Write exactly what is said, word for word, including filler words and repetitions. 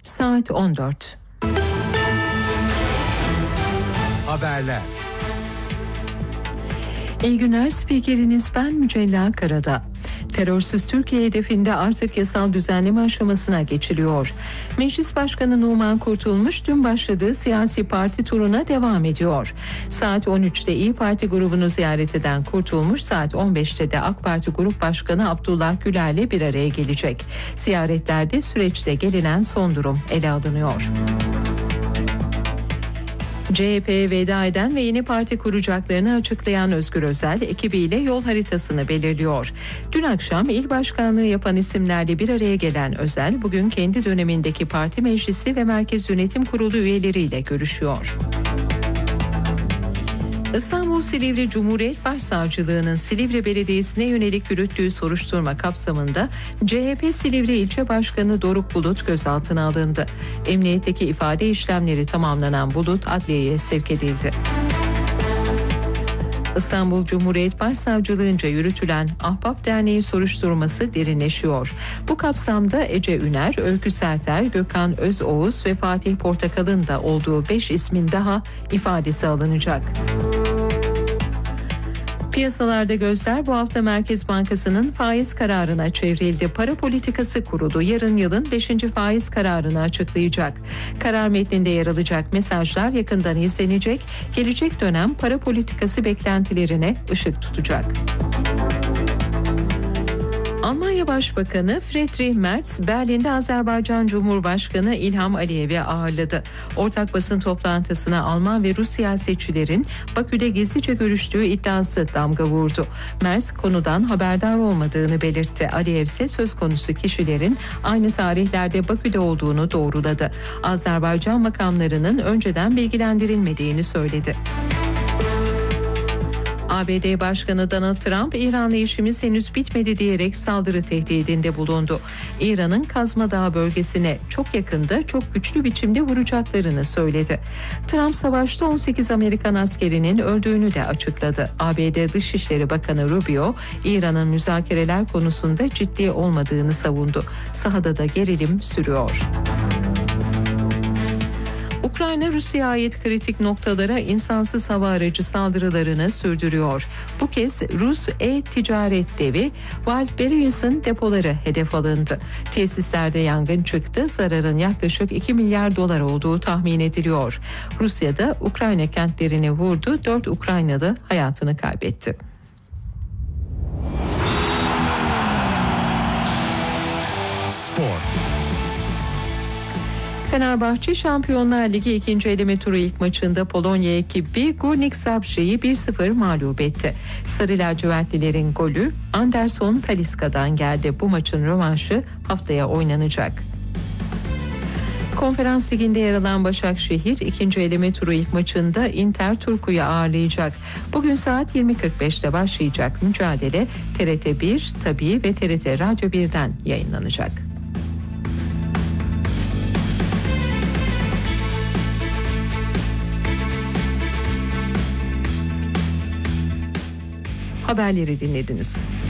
Saat on dört. Haberler. İyi günler, spikeriniz ben Mücella Karada. Terörsüz Türkiye hedefinde artık yasal düzenleme aşamasına geçiliyor. Meclis Başkanı Numan Kurtulmuş dün başladığı siyasi parti turuna devam ediyor. Saat on üçte İYİ Parti grubunu ziyaret eden Kurtulmuş, saat on beşte de AK Parti Grup Başkanı Abdullah Güler'le bir araya gelecek. Ziyaretlerde süreçte gelinen son durum ele alınıyor. C H P'ye veda eden ve yeni parti kuracaklarını açıklayan Özgür Özel ekibiyle yol haritasını belirliyor. Dün akşam il başkanlığı yapan isimlerle bir araya gelen Özel, bugün kendi dönemindeki parti meclisi ve merkez yönetim kurulu üyeleriyle görüşüyor. İstanbul Silivri Cumhuriyet Başsavcılığı'nın Silivri Belediyesi'ne yönelik yürüttüğü soruşturma kapsamında C H P Silivri İlçe Başkanı Doruk Bulut gözaltına alındı. Emniyetteki ifade işlemleri tamamlanan Bulut adliyeye sevk edildi. İstanbul Cumhuriyet Başsavcılığınca yürütülen Ahbap Derneği soruşturması derinleşiyor. Bu kapsamda Ece Üner, Öykü Serter, Gökhan Özoğuz ve Fatih Portakal'ın da olduğu beş ismin daha ifadesi alınacak. Piyasalarda gözler bu hafta Merkez Bankası'nın faiz kararına çevrildi. Para Politikası Kurulu yarın yılın beşinci faiz kararını açıklayacak. Karar metninde yer alacak mesajlar yakından izlenecek, gelecek dönem para politikası beklentilerine ışık tutacak. Almanya Başbakanı Friedrich Merz, Berlin'de Azerbaycan Cumhurbaşkanı İlham Aliyev'i ağırladı. Ortak basın toplantısına Alman ve Rus siyasetçilerin Bakü'de gizlice görüştüğü iddiası damga vurdu. Merz konudan haberdar olmadığını belirtti. Aliyev ise söz konusu kişilerin aynı tarihlerde Bakü'de olduğunu doğruladı. Azerbaycan makamlarının önceden bilgilendirilmediğini söyledi. A B D Başkanı Donald Trump, İran'la işimiz henüz bitmedi diyerek saldırı tehdidinde bulundu. İran'ın Kazma Dağı bölgesine çok yakında çok güçlü biçimde vuracaklarını söyledi. Trump savaşta on sekiz Amerikan askerinin öldüğünü de açıkladı. A B D Dışişleri Bakanı Rubio, İran'ın müzakereler konusunda ciddi olmadığını savundu. Sahada da gerilim sürüyor. Ukrayna, Rusya'ya ait kritik noktalara insansız hava aracı saldırılarını sürdürüyor. Bu kez Rus e-ticaret devi Wildberries'in depoları hedef alındı. Tesislerde yangın çıktı, zararın yaklaşık iki milyar dolar olduğu tahmin ediliyor. Rusya'da Ukrayna kentlerini vurdu, dört Ukraynalı hayatını kaybetti. Spor. Fenerbahçe Şampiyonlar Ligi ikinci eleme turu ilk maçında Polonya ekibi Górnik Zabrze'yi bir sıfır mağlup etti. Sarı lacivertlilerin golü Anderson Talisca'dan geldi. Bu maçın rövanşı haftaya oynanacak. Konferans Ligi'nde yer alan Başakşehir ikinci eleme turu ilk maçında Inter Turku'yu ağırlayacak. Bugün saat yirmi kırk beşte başlayacak mücadele T R T bir, Tabii ve T R T Radyo bir'den yayınlanacak. Haberleri dinlediniz.